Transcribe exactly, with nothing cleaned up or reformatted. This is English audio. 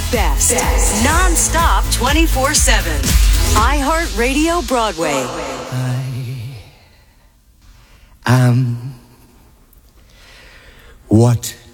best. best. Non-stop twenty-four seven. iHeartRadio Broadway. I am what